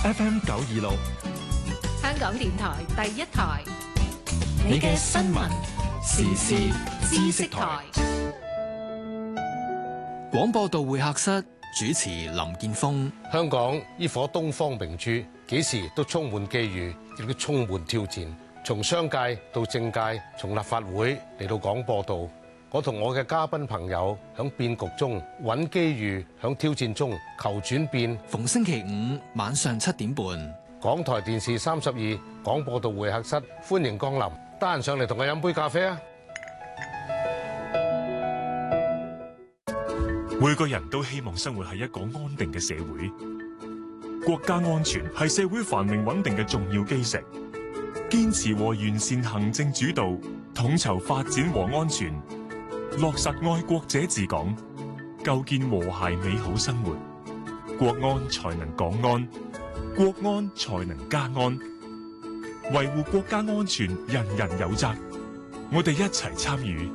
FM 926， 香港電台第一台， 你嘅新聞時事知識台。 廣播道會客室主持林健鋒。 香港呢顆東方明珠，幾時都充滿機遇，亦都充滿挑戰。從商界到政界，從立法會嚟到廣播道，我同我嘅嘉賓朋友響變局中揾機遇，響挑戰中求轉變。 逢星期五晚上7點半， 港台電視32廣播道會客室，歡迎光臨。得閒上嚟同我飲杯咖啡啊！ 每個人都希望生活喺一個安定嘅社會，國家安全係社會繁榮穩定嘅重要基石。堅持和完善行政主導，統籌發展和安全，落實愛國者治港，構建和諧美好生活，國安才能港安，國安才能家安。維護國家安全，人人有責，我哋一齊參與。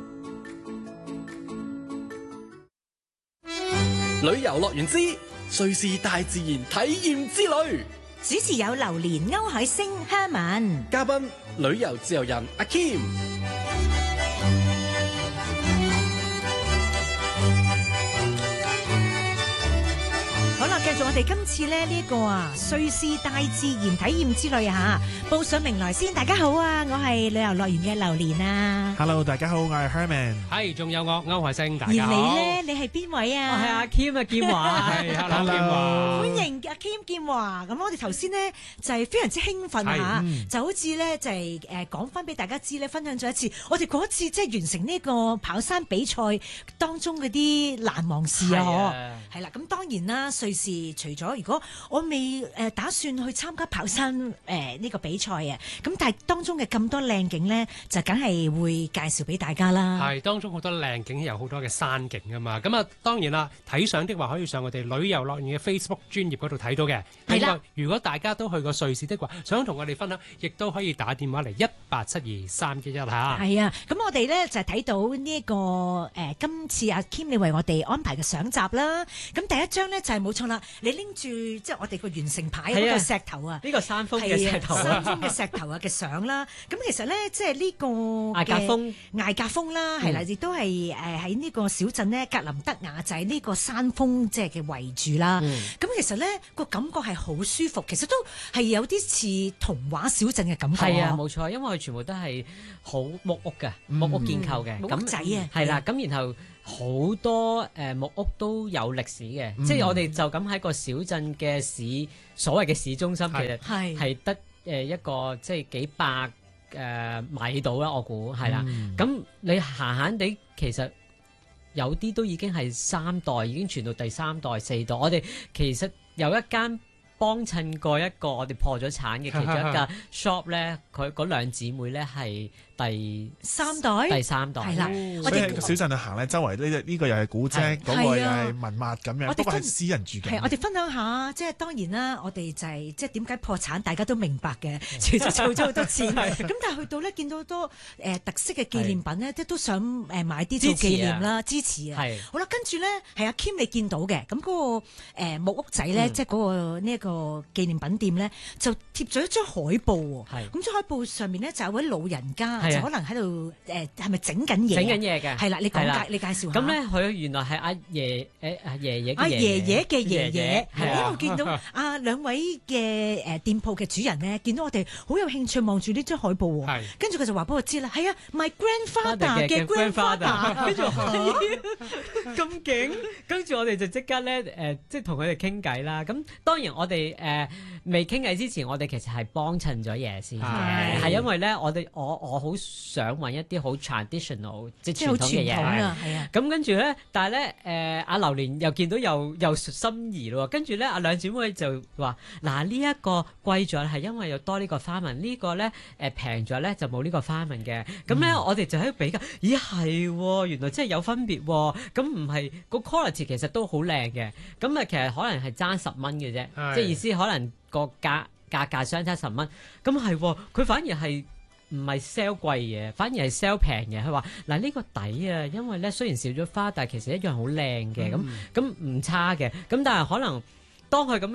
旅遊樂園之瑞士大自然體驗之旅， 主持有榴蓮、歐海星、Herman， 嘉賓旅遊自由人阿 Kim。 好啦，繼續我哋今次咧呢個瑞士大自然體驗之旅啊，報上名來先。大家好啊，我係旅遊樂園嘅榴蓮啊。 Hello， 大家好，我係 Herman。 係，仲有我歐海星，大而家好。 你咧，你係邊位啊？ 我係阿 Kim 啊，劍華。係，Hello，劍華。 歡迎阿 Kim 劍華。咁我哋頭先呢，就係非常之興奮嚇，就好似咧就係講翻俾大家知咧，分享咗一次我哋嗰一次即係完成呢個跑山比賽當中嗰啲難忘事啊！係啦，咁當然啦，瑞士除咗如果我未打算去參加跑山呢個比賽啊，咁但係當中嘅咁多靚景咧，就梗係會介紹俾大家啦。 係當中好多靚景，有好多嘅山景啊嘛。咁啊，當然啦，睇相的話可以上我哋旅遊樂園嘅 Facebook 專頁嗰度睇到嘅。 係啦， 如果大家都去過瑞士的話，想同我哋分享，亦都可以打電話嚟1872-311嚇。 係啊，咁我哋咧就睇到呢一個今次阿 Kim 你為我哋安排嘅相集啦。咁第一張咧就係冇錯啦，你拎住即係我哋個完成牌嗰個石頭啊， 呢個山峰嘅石頭啊， 山峰嘅石頭啊嘅相啦。咁其實咧即係呢個艾格峰啦，係啦，亦都係喺呢個小鎮咧格林德雅就係呢個山峰即係嘅圍住啦。咁其實咧個感覺係好舒服，其實都係有啲似童話小鎮嘅感覺。 係啊，冇錯，因為佢全部都係好木屋嘅木屋建構嘅， 木屋仔啊， 係啦，咁然後好多木屋都有歷史嘅，即係我哋就咁喺個小鎮嘅所謂嘅市中心，其實係得一個即係幾百米到啦，我估係啦。咁你閒閒地其實有啲都已經係3代，已經傳到第3代、4代。我哋其實有一間幫襯過一個我哋破咗產嘅其中一間 shop 咧，佢嗰兩姊妹咧係第三代係啦。 我哋個小鎮去行咧，周圍呢個又係古蹟，嗰個又係文物咁樣，不過係私人住嘅。 係我哋分享下，即係當然啦，我哋就係即係點解破產，大家都明白嘅，其實儲咗好多錢。咁但係去到咧，見到好多特色嘅紀念品咧，都想買啲做紀念啦，支持啊。好啦，跟住咧係阿 Kim 你見到嘅，咁嗰個木屋仔咧，即係嗰個呢一個紀念品店咧，就貼咗一張海報喎。咁張海報上面咧就有位老人家。就可能喺度係咪整緊嘢？ 整緊嘢嘅係啦，你介紹下。 咁咧，佢原來係阿爺爺嘅爺爺。係呢度見到兩位嘅店鋪嘅主人咧，見到我哋好有興趣望住呢張海報喎。跟住佢就話俾我知啦，係啊，my grandfather 嘅 grandfather。跟住咁勁，跟住我哋就即刻咧即係同佢哋傾偈啦。咁當然我哋未傾偈之前，我哋其實係幫襯咗嘢先嘅，係因為咧我好想揾一啲好 traditional 即係傳統嘅嘢，係啊。咁跟住咧，但係咧阿榴蓮又見到又心儀咯。跟住咧，阿兩姊妹就話：嗱，呢一個貴咗係因為有多呢個花紋，呢個咧平咗咧就冇呢個花紋嘅。咁咧我哋就喺度比較，咦係，原來真係有分別喎。咁唔係個 quality 其實都好靚嘅。咁其實可能係爭10蚊嘅啫，即係意思可能個價格相差10蚊。咁係，佢反而係。唔係 sell 貴嘢，反而係 sell 平嘅。佢話嗱，呢個底啊，因為咧雖然少咗花，但係其實一樣好靚嘅，咁唔差嘅。咁但係可能當佢咁樣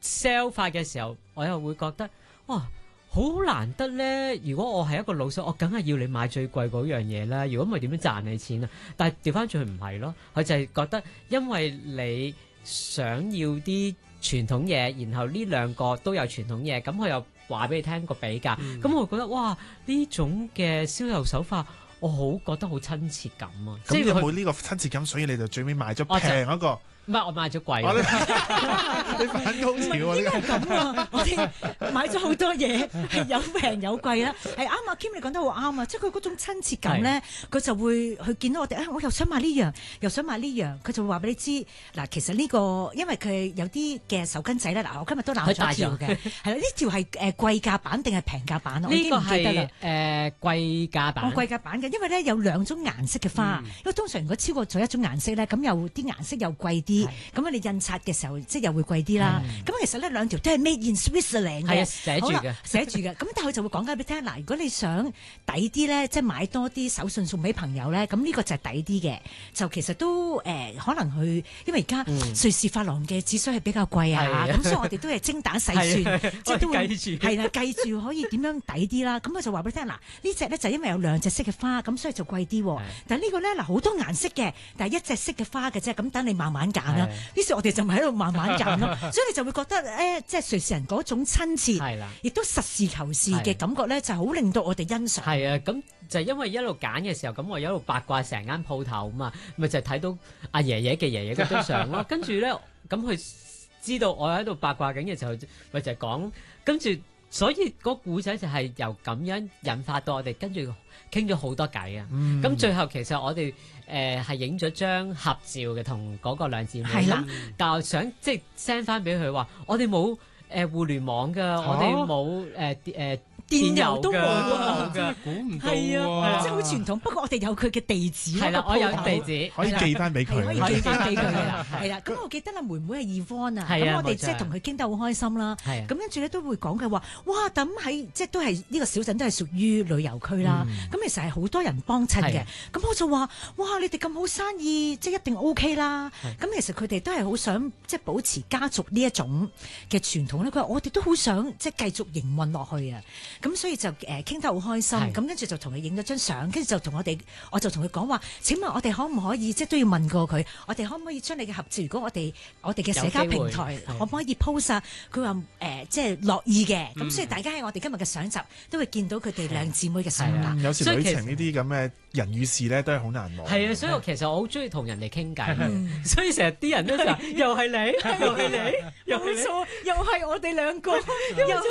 sell 法嘅時候，我又會覺得哇，好難得咧！如果我係一個老細，我梗係要你買最貴嗰樣嘢啦。如果唔係點樣賺你錢啊？但係調翻轉佢唔係咯，佢就係覺得因為你想要啲傳統嘢，然後呢兩個都有傳統嘢，咁佢又話俾你聽個比價，咁我覺得哇，呢種嘅銷售手法，我好覺得好親切感啊！ 咁有冇呢個親切感？所以你就最尾買咗平嗰個。 唔係，我買咗貴。 你反高潮啊！ 點解咁啊？我哋買咗好多嘢，係有平有貴啦，係啱啊！Kim 你講得好啱啊！即係佢嗰種親切感咧，佢就會去見到我哋我又想買呢樣，又想買呢樣，佢就會話俾你知嗱，其實呢個因為佢有啲嘅手巾仔咧，嗱，我今日都攬咗一條嘅，係啦，呢條係貴價版定係平價版啊？我已經唔記得啦。 貴價版。 貴價版嘅，因為咧有兩種顏色嘅花，因為通常如果超過咗一種顏色咧，咁又啲顏色又貴啲。咁你印刷嘅時候即係又會貴啲啦。咁其實呢兩條都係 made in Switzerland 嘅， 寫住嘅。 咁但係佢就會講緊俾你聽嗱，如果你想抵啲咧，即係買多啲手信送俾朋友咧，咁呢個就係抵啲嘅。就其實都可能去，因為而家瑞士法郎嘅紙水係比較貴啊，咁所以我哋都係精打細算，即係都會係啦，計住可以點樣抵啲啦。咁佢就話俾你聽嗱，呢隻咧就因為有兩隻色嘅花，咁所以就貴啲。但係呢個咧嗱好多顏色嘅，但係一隻色嘅花嘅啫，咁等你慢慢揀。於是我哋就咪喺度慢慢揀咯，所以你就會覺得即係瑞士人嗰種親切，亦都實事求是嘅感覺咧，就好令到我哋欣賞。 係啊，咁就因為一路揀嘅時候，咁我一路八卦成間鋪頭嘛，咪就睇到阿爺爺嘅爺爺嗰張相咯。跟住咧，咁佢知道我喺度八卦緊嘅時候，咪就係講，跟住所以個故仔就係由咁樣引發到我哋跟住傾咗好多偈啊。咁最後其實我哋係影咗張合照嘅，同嗰個兩姊妹。係啦，但係想即係 send 翻俾佢話，我哋冇互聯網㗎，我哋冇電郵都冇㗎， 估唔到係啊，即係好傳統。不過我哋有佢嘅地址， 係啦，我有地址可以寄翻俾佢， 可以寄翻俾佢啦。係啦，咁我記得啦，妹妹係 Yvonne 啊，咁我哋即係同佢傾得好開心啦。咁跟住咧都會講嘅話，哇！咁喺即係都係呢個小鎮都係屬於旅遊區啦。咁其實係好多人幫襯嘅。咁我就話：哇！你哋咁好生意，即係一定 OK 啦。咁其實佢哋都係好想即係保持家族呢一種嘅傳統咧。佢話我哋都好想即係繼續營運落去啊。咁所以就傾得好開心，咁跟住就同佢影咗張相，跟住就同我就同佢講話：請問我哋可唔可以即係都要問過佢，我哋可唔可以將你嘅合照？如果我哋嘅社交平台可唔可以 post 啊？佢話即係樂意嘅，咁所以大家喺我哋今日嘅相集都會見到佢哋兩姊妹嘅相啦。 有時旅程呢啲咁嘅人與事咧，都係好難忘。 係啊，所以其實我好中意同人哋傾偈，所以成日啲人都就又係你，又係你， 冇錯，又係我哋兩個，又